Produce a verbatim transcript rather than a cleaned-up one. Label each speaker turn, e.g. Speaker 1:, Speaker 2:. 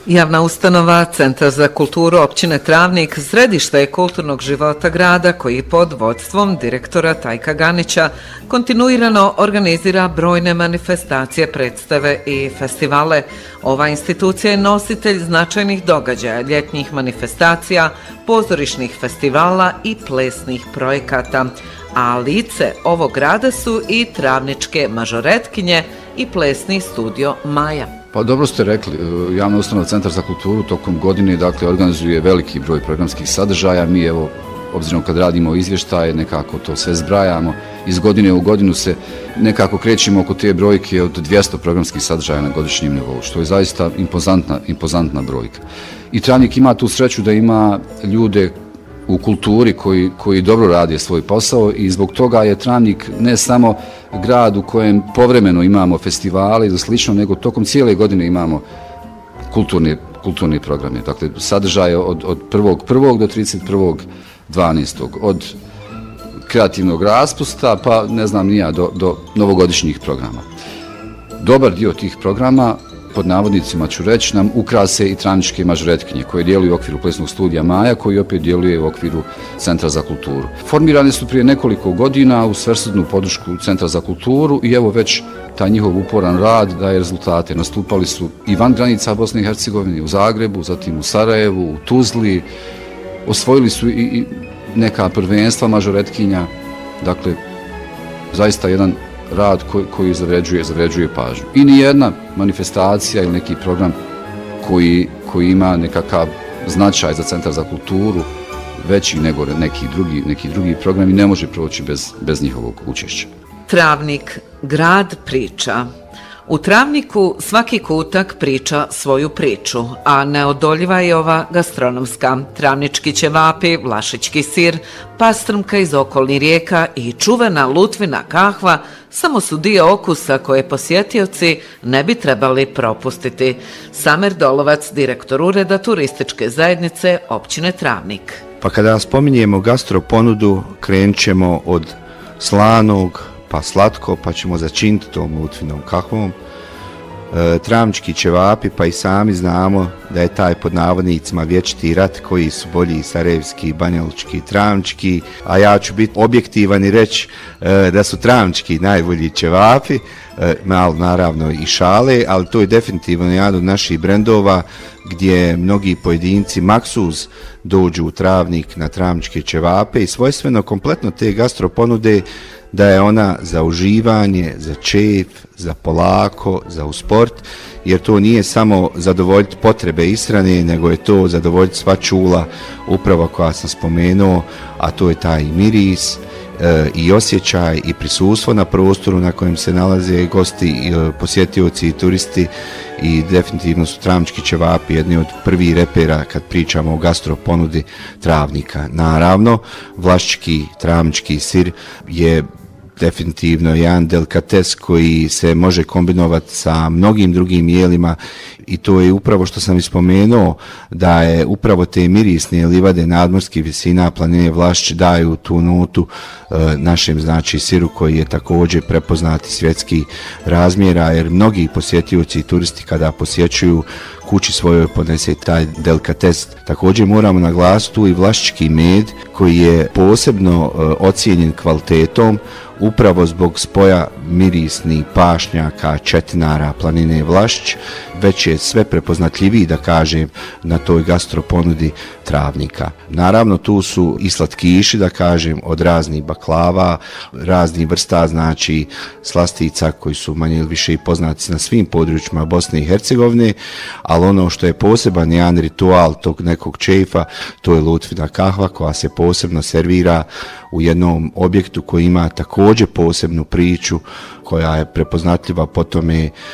Speaker 1: Javna ustanova Centar za kulturu općine Travnik središte je kulturnog života grada koji pod vodstvom direktora Tajka Ganića kontinuirano organizira brojne manifestacije, predstave i festivale. Ova institucija je nositelj značajnih događaja, ljetnjih manifestacija, pozorišnih festivala i plesnih projekata. A lice ovog grada su i travničke mažoretkinje i plesni studio Maja.
Speaker 2: Pa dobro ste rekli, Javna ustanova Centar za kulturu tokom godine dakle organizuje veliki broj programskih sadržaja. Mi evo, obzirom kad radimo izvještaje, nekako to sve zbrajamo. Iz godine u godinu se nekako krećemo oko te brojke od dvjesto programskih sadržaja na godišnjem nivou, što je zaista impozantna, impozantna brojka. I Travnik ima tu sreću da ima ljude u kulturi koji, koji dobro rade svoj posao i zbog toga je Travnik ne samo grad u kojem povremeno imamo festivale i slično, nego tokom cijele godine imamo kulturne, kulturne programe. Dakle, sadržaje od, od prvog prvog do trideset prvog dvanaestog od kreativnog raspusta pa ne znam nija do, do novogodišnjih programa. Dobar dio tih programa, pod navodnicima ću reći, nam ukrase i travničke mažoretkinje koje djeluju u okviru plesnog studija Maja, koji opet djeluje u okviru Centra za kulturu. Formirane su prije nekoliko godina u svrsrdnu podršku Centra za kulturu i evo već taj njihov uporan rad daje rezultate. Nastupali su i van granica Bosne i Hercegovine, u Zagrebu, zatim u Sarajevu, u Tuzli, osvojili su i, i neka prvenstva mažoretkinja, dakle zaista jedan rad koji, koji zavređuje, zavređuje pažnju. I nijedna manifestacija ili neki program koji, koji ima nekakav značaj za Centar za kulturu veći nego neki drugi, neki drugi program i ne može proći bez, bez njihovog učešća.
Speaker 1: Travnik, grad priča. U Travniku svaki kutak priča svoju priču, a neodoljiva je ova gastronomska. Travnički ćevapi, vlašićki sir, pastrmka iz okolnih rijeka i čuvena lutvina kahva samo su dio okusa koje posjetioci ne bi trebali propustiti. Samer Dolovac, direktor ureda turističke zajednice općine Travnik.
Speaker 3: Pa kada spominjemo gastro ponudu, krenut ćemo od slanog, pa slatko, pa ćemo začiniti tom lutvinom kahvom. E, travnički ćevapi, pa i sami znamo da je taj pod navodnicima vječiti rat koji su bolji sarajevski, banjalučki, travnički, a ja ću biti objektivan i reći e, da su travnički najbolji ćevapi, e, malo naravno i šale, ali to je definitivno jedan od naših brendova gdje mnogi pojedinci maksuz dođu u Travnik na travničke ćevape i svojstveno kompletno te gastro ponude da je ona za uživanje, za čef, za polako, za u sport, jer to nije samo zadovoljiti potrebe ishrane, nego je to zadovoljiti sva čula upravo koja sam spomenuo, a to je taj miris e, i osjećaj i prisustvo na prostoru na kojem se nalaze gosti, e, posjetioci i turisti i definitivno su travnički ćevapi jedni od prvih repera kad pričamo o gastro ponudi Travnika. Naravno, vlaški travnički sir je definitivno jedan delikates koji se može kombinovati sa mnogim drugim jelima i to je upravo što sam ispomenuo da je upravo te mirisne livade nadmorskih visina planine Vlašć daju tu notu e, našem znači siru koji je također prepoznati svjetski razmjera jer mnogi posjetioci i turisti kada posjećuju kući svojoj podnese taj delikates. Također moramo naglasiti tu i vlaški med koji je posebno e, ocijenjen kvalitetom upravo zbog spoja mirisnih pašnjaka, četinara planine Vlašć, već je sve prepoznatljiviji, da kažem, na toj gastro ponudi Travnika. Naravno, tu su i slatkiši, da kažem, od raznih baklava, raznih vrsta, znači slastica koji su manje ili više i poznati na svim područjima Bosne i Hercegovine, ali ono što je poseban jedan ritual tog nekog čefa, to je lutvina kahva koja se posebno servira u jednom objektu koji ima također posebnu priču koja je prepoznatljiva po tome